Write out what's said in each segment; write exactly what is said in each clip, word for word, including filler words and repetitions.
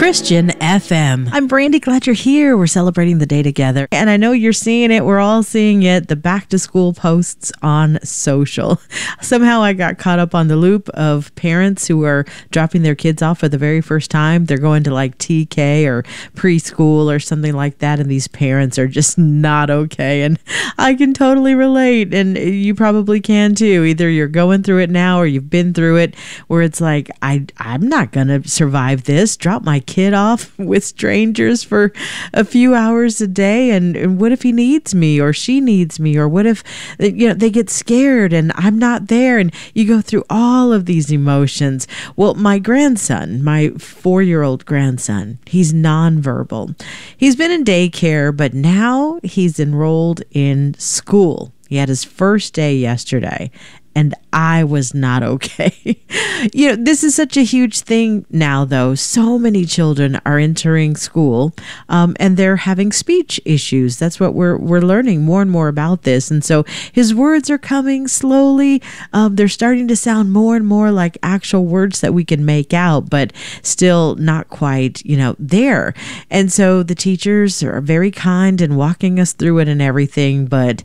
Christian F M. I'm Brandy, glad you're here. We're celebrating the day together. And I know you're seeing it. We're all seeing it. The back to school posts on social. Somehow I got caught up on the loop of parents who are dropping their kids off for the very first time. They're going to like T K or preschool or something like that. And these parents are just not okay. And I can totally relate. And you probably can too. Either you're going through it now or you've been through it where it's like, I, I'm not going to survive this. Drop my kid off with strangers for a few hours a day, and, and what if he needs me or she needs me, or what if you know they get scared and I'm not there, and you go through all of these emotions. Well, my grandson, my four-year-old grandson, he's nonverbal. He's been in daycare, but now he's enrolled in school. He had his first day yesterday, and I was not okay. You know, this is such a huge thing now, though. So many children are entering school um, and they're having speech issues. That's what we're we're learning more and more about this. And so his words are coming slowly. Um, they're starting to sound more and more like actual words that we can make out, but still not quite, you know, there. And so the teachers are very kind and walking us through it and everything. But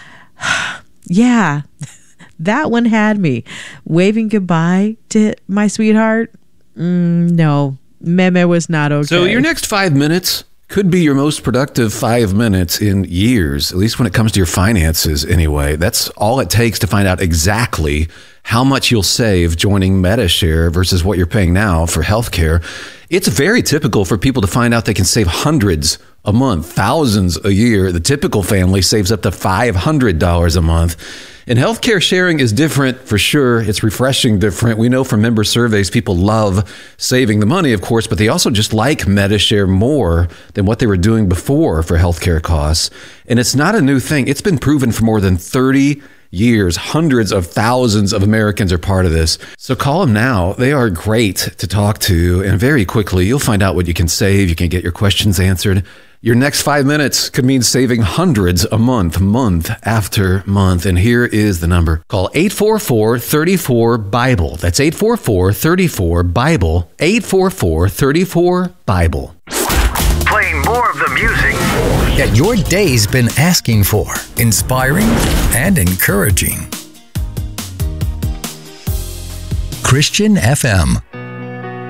yeah. That one had me. Waving goodbye to my sweetheart? Mm, no, Meme was not okay. So your next five minutes could be your most productive five minutes in years, at least when it comes to your finances anyway. That's all it takes to find out exactly how much you'll save joining Medi-Share versus what you're paying now for healthcare. It's very typical for people to find out they can save hundreds a month, thousands a year. The typical family saves up to five hundred dollars a month. And healthcare sharing is different for sure. It's refreshing different. We know from member surveys, people love saving the money, of course, but they also just like Medi-Share more than what they were doing before for healthcare costs. And it's not a new thing. It's been proven for more than thirty years. Hundreds of thousands of Americans are part of this. So call them now. They are great to talk to. And very quickly, you'll find out what you can save. You can get your questions answered. Your next five minutes could mean saving hundreds a month, month after month. And here is the number. Call eight four four, three four, BIBLE. That's eight four four, three four, BIBLE. eight four four, three four, BIBLE. Playing more of the music that your day's been asking for. Inspiring and encouraging. Christian F M.